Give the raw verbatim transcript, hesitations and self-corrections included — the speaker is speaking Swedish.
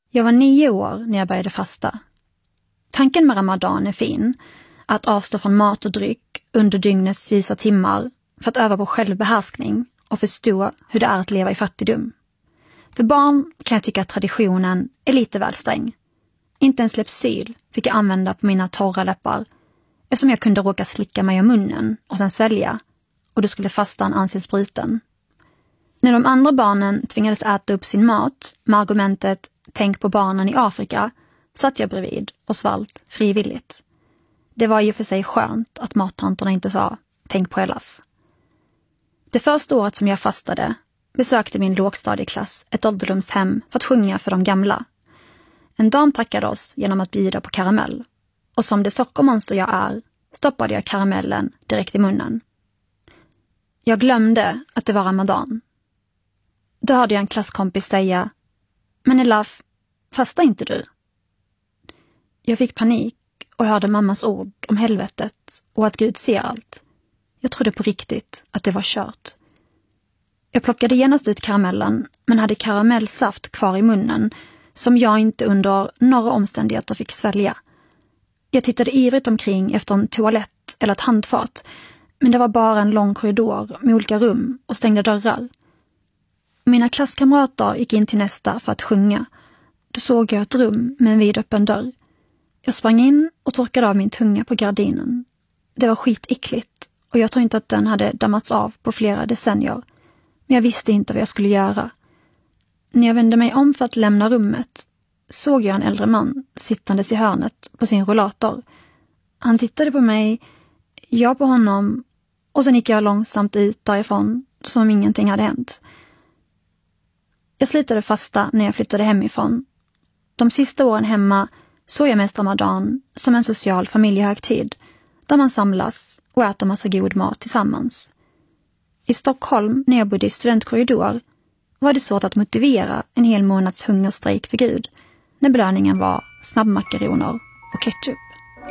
Jag var nio år när jag började fasta. Tanken med Ramadan är fin, att avstå från mat och dryck under dygnets ljusa timmar för att öva på självbehärskning och förstå hur det är att leva i fattigdom. För barn kan jag tycka att traditionen är lite väl sträng. Inte ens Lypsyl fick jag använda på mina torra läppar, eftersom jag kunde råka slicka mig om munnen och sen svälja, och då skulle fastan anses bruten. När de andra barnen tvingades äta upp sin mat med argumentet "tänk på barnen i Afrika", satt jag bredvid och svalt frivilligt. Det var ju för sig skönt att mattanterna inte sa "tänk på Elaf". Det första året som jag fastade besökte min lågstadieklass ett ålderdomshem för att sjunga för de gamla. En dam tackade oss genom att bjuda på karamell, och som det sockermonster jag är stoppade jag karamellen direkt i munnen. Jag glömde att det var Ramadan. Då hörde jag en klasskompis säga: "Men Elaf, fastar inte du?" Jag fick panik och hörde mammas ord om helvetet och att Gud ser allt. Jag trodde på riktigt att det var kört. Jag plockade genast ut karamellen, men hade karamellsaft kvar i munnen som jag inte under några omständigheter fick svälja. Jag tittade ivrigt omkring efter en toalett eller ett handfat, men det var bara en lång korridor med olika rum och stängda dörrar. Mina klasskamrater gick in till nästa för att sjunga. Då såg jag ett rum med en vidöppen dörr. Jag sprang in och torkade av min tunga på gardinen. Det var skitäckligt och jag tror inte att den hade dammats av på flera decennier. Men jag visste inte vad jag skulle göra. När jag vände mig om för att lämna rummet såg jag en äldre man sittandes i hörnet på sin rollator. Han tittade på mig, jag på honom, och sen gick jag långsamt ut därifrån som om ingenting hade hänt. Jag slitade fasta när jag flyttade hemifrån. De sista åren hemma såg jag mest Ramadan som en social familjehögtid där man samlas och äter massa god mat tillsammans. I Stockholm, när jag bodde i studentkorridor, var det svårt att motivera en hel månads hungerstrejk för Gud när belöningen var snabbmakaroner och ketchup.